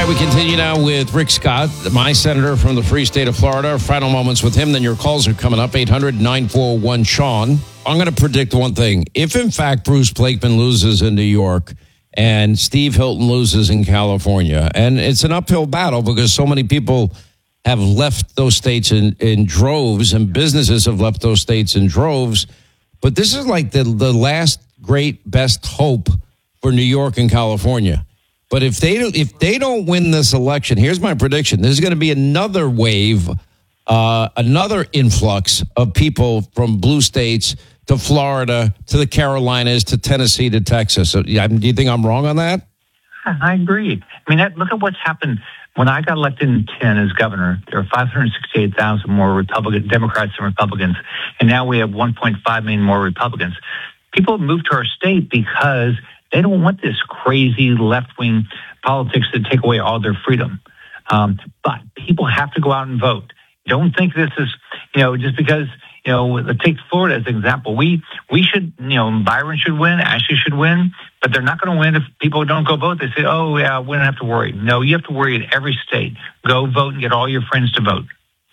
right, we continue now with Rick Scott, my senator from the free state of Florida. Final moments with him, then your calls are coming up, 800-941-SEAN. I'm going to predict one thing. If, in fact, Bruce Blakeman loses in New York and Steve Hilton loses in California, and it's an uphill battle because so many people have left those states in droves and businesses have left those states in droves, but this is like the last great best hope for New York and California. But if they don't win this election, here's my prediction. There's going to be another wave, another influx of people from blue states to Florida, to the Carolinas, to Tennessee, to Texas. So, do you think I'm wrong on that? I agree. I mean, look at what's happened. When I got elected in 2010 as governor, there were 568,000 more Democrats and Republicans, and now we have 1.5 million more Republicans. People have moved to our state because they don't want this crazy left-wing politics that take away all their freedom. But people have to go out and vote. Don't think this is, just because, take Florida as an example. We should, Byron should win, Ashley should win, but they're not going to win if people don't go vote. They say, oh, yeah, we don't have to worry. No, you have to worry in every state. Go vote and get all your friends to vote.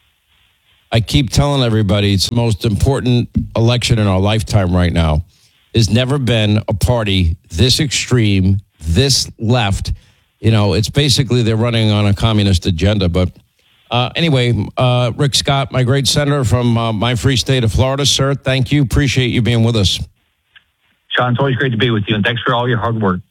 I keep telling everybody it's the most important election in our lifetime right now. There's never been a party this extreme, this left. It's basically they're running on a communist agenda. But anyway, Rick Scott, my great senator from my free state of Florida, sir, thank you. Appreciate you being with us. Sean, it's always great to be with you, and thanks for all your hard work.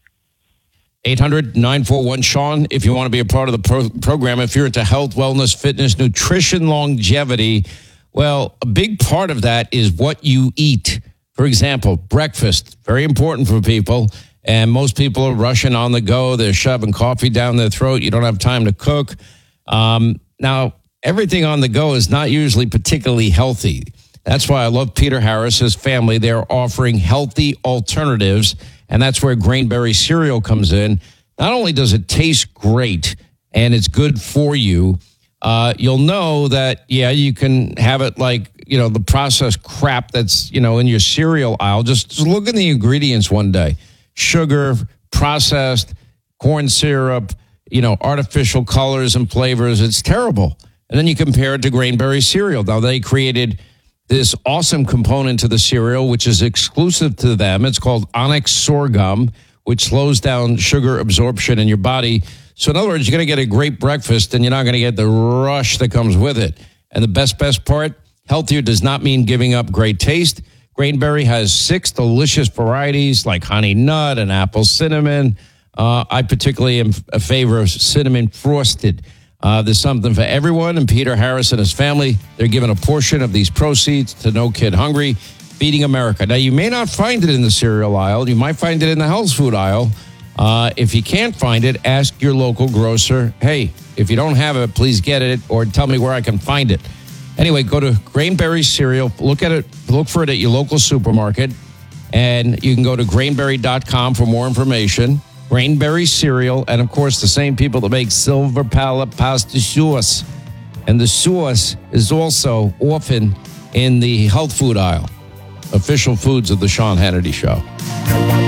800-941-SEAN if you want to be a part of the program. If you're into health, wellness, fitness, nutrition, longevity, well, a big part of that is what you eat. For example, breakfast, very important for people. And most people are rushing on the go. They're shoving coffee down their throat. You don't have time to cook. Now, everything on the go is not usually particularly healthy. That's why I love Peter Harris, his family. They're offering healthy alternatives. And that's where Grainberry cereal comes in. Not only does it taste great and it's good for you, you'll know that, you can have it like, the processed crap that's, in your cereal aisle. Just look at the ingredients one day. Sugar, processed, corn syrup, artificial colors and flavors. It's terrible. And then you compare it to Grainberry cereal. Now, they created this awesome component to the cereal, which is exclusive to them. It's called Onyx Sorghum, which slows down sugar absorption in your body. So in other words, you're going to get a great breakfast and you're not going to get the rush that comes with it. And the best part, healthier does not mean giving up great taste. Grainberry has 6 delicious varieties like honey nut and apple cinnamon. I particularly am a favor of cinnamon frosted. There's something for everyone, and Peter Harris and his family, they're giving a portion of these proceeds to No Kid Hungry, Feeding America. Now, you may not find it in the cereal aisle. You might find it in the health food aisle. If you can't find it, ask your local grocer, hey, if you don't have it, please get it, or tell me where I can find it. Anyway, go to Grainberry cereal, look for it at your local supermarket, and you can go to grainberry.com for more information. Grainberry cereal, and of course, the same people that make Silver Palate pasta sauce. And the sauce is also often in the health food aisle. Official foods of the Sean Hannity Show.